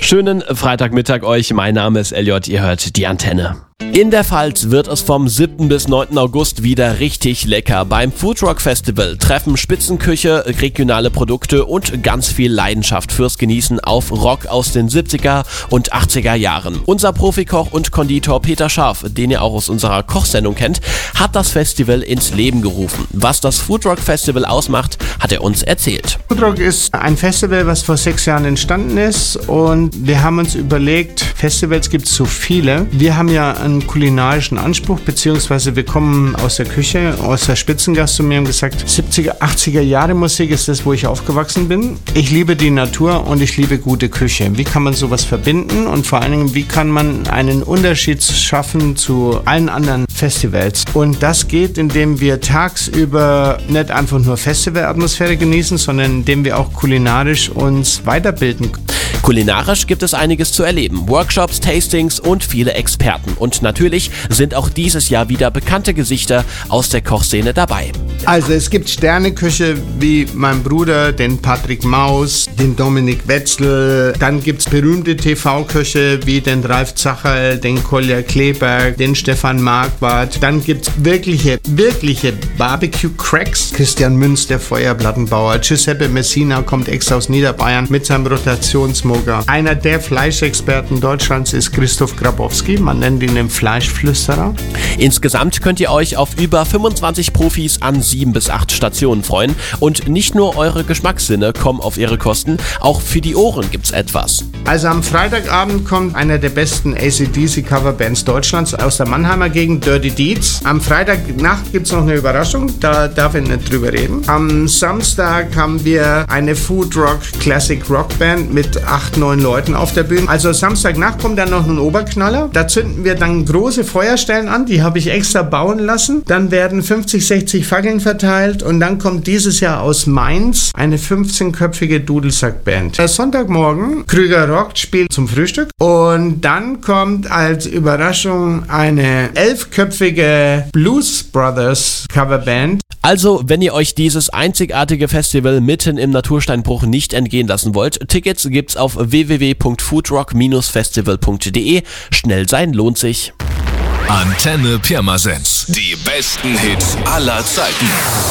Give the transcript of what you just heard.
Schönen Freitagmittag euch, mein Name ist Elliot, ihr hört die Antenne. In der Pfalz wird es vom 7. bis 9. August wieder richtig lecker. Beim Foodrock Festival treffen Spitzenküche, regionale Produkte und ganz viel Leidenschaft fürs Genießen auf Rock aus den 70er und 80er Jahren. Unser Profikoch und Konditor Peter Scharf, den ihr auch aus unserer Kochsendung kennt, hat das Festival ins Leben gerufen. Was das Foodrock Festival ausmacht, hat er uns erzählt. Foodrock ist ein Festival, was vor 6 Jahren entstanden ist, und wir haben uns überlegt, Festivals gibt es so viele. Wir haben ja einen kulinarischen Anspruch, beziehungsweise wir kommen aus der Küche, aus der Spitzengastronomie, und gesagt, 70er, 80er Jahre Musik ist das, wo ich aufgewachsen bin. Ich liebe die Natur und ich liebe gute Küche. Wie kann man sowas verbinden und vor allen Dingen, wie kann man einen Unterschied schaffen zu allen anderen Festivals? Und das geht, indem wir tagsüber nicht einfach nur Festivalatmosphäre genießen, sondern indem wir auch kulinarisch uns weiterbilden. Kulinarisch gibt es einiges zu erleben. Workshops, Tastings und viele Experten. Und natürlich sind auch dieses Jahr wieder bekannte Gesichter aus der Kochszene dabei. Also es gibt Sterneküche wie mein Bruder, den Patrick Maus, den Dominik Wetzel. Dann gibt es berühmte TV-Köche wie den Ralf Zacherl, den Kolja Kleberg, den Stefan Marquardt. Dann gibt es wirkliche Barbecue-Cracks. Christian Münz, der Feuerplattenbauer. Giuseppe Messina kommt extra aus Niederbayern mit seinem Rotationsmoger. Einer der Fleischexperten Deutschlands ist Christoph Grabowski. Man nennt ihn den Fleischflüsterer. Insgesamt könnt ihr euch auf über 25 Profis an 7 bis 8 Stationen freuen. Und nicht nur eure Geschmackssinne kommen auf ihre Kosten, auch für die Ohren gibt's etwas. Also am Freitagabend kommt einer der besten AC/DC-Coverbands Deutschlands aus der Mannheimer Gegend, Dirty Deeds. Am Freitagnacht gibt's noch eine Überraschung, da darf ich nicht drüber reden. Am Samstag haben wir eine Foodrock Classic Rock Band mit 8, 9 Leuten auf der Bühne. Also Samstagnacht kommt dann noch ein Oberknaller. Da zünden wir dann große Feuerstellen an, die habe ich extra bauen lassen. Dann werden 50, 60 Fackeln verteilt und dann kommt dieses Jahr aus Mainz eine 15-köpfige Dudelsackband. Sonntagmorgen, Krüger Rockt spielt zum Frühstück, und dann kommt als Überraschung eine 11-köpfige Blues Brothers Coverband. Also, wenn ihr euch dieses einzigartige Festival mitten im Natursteinbruch nicht entgehen lassen wollt, Tickets gibt's auf www.foodrock-festival.de. Schnell sein lohnt sich. Antenne Pirmasens. Die besten Hits aller Zeiten.